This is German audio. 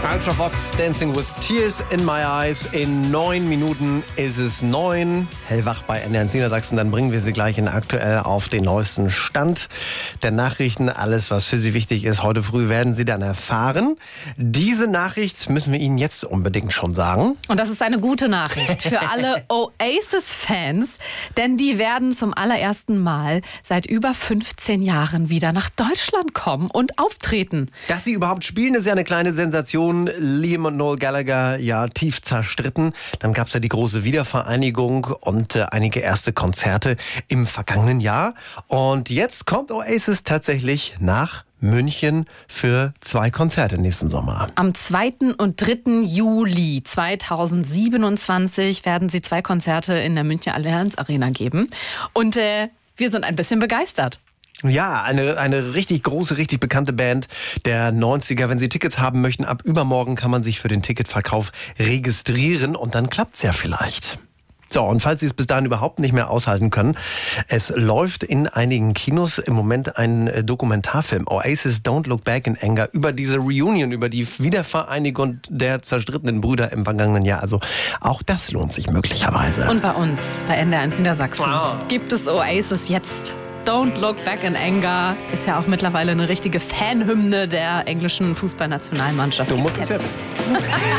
Ultra Fox, Dancing with Tears in My Eyes. In 9 Minuten ist es 9. Hellwach bei NDR Niedersachsen. Dann bringen wir Sie gleich aktuell auf den neuesten Stand der Nachrichten. Alles, was für Sie wichtig ist. Heute früh werden Sie dann erfahren. Diese Nachricht müssen wir Ihnen jetzt unbedingt schon sagen. Und das ist eine gute Nachricht für alle Oasis-Fans. Denn die werden zum allerersten Mal seit über 15 Jahren wieder nach Deutschland kommen und auftreten. Dass sie überhaupt spielen, ist ja eine kleine Sensation. Liam und Noel Gallagher ja tief zerstritten. Dann gab es ja die große Wiedervereinigung und einige erste Konzerte im vergangenen Jahr. Und jetzt kommt Oasis tatsächlich nach München für 2 Konzerte nächsten Sommer. Am 2. und 3. Juli 2027 werden sie 2 Konzerte in der Münchner Allianz Arena geben. Und wir sind ein bisschen begeistert. Ja, eine richtig große, richtig bekannte Band der 90er. Wenn Sie Tickets haben möchten, ab übermorgen kann man sich für den Ticketverkauf registrieren und dann klappt's ja vielleicht. So, und falls Sie es bis dahin überhaupt nicht mehr aushalten können, es läuft in einigen Kinos im Moment ein Dokumentarfilm, Oasis Don't Look Back in Anger, über diese Reunion, über die Wiedervereinigung der zerstrittenen Brüder im vergangenen Jahr. Also auch das lohnt sich möglicherweise. Und bei uns, bei NDR Niedersachsen, gibt es Oasis jetzt. Don't Look Back in Anger ist ja auch mittlerweile eine richtige Fanhymne der englischen Fußballnationalmannschaft. Du musst es ja wissen.